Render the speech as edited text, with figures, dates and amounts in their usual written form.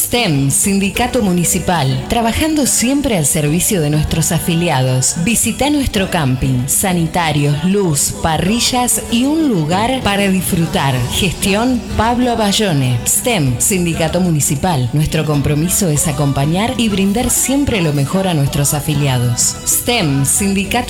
STEM, Sindicato Municipal, trabajando siempre al servicio de nuestros afiliados. Visita nuestro camping, sanitarios, luz, parrillas y un lugar para disfrutar. Gestión Pablo Bayone. STEM, Sindicato Municipal. Nuestro compromiso es acompañar y brindar siempre lo mejor a nuestros afiliados. STEM, Sindicato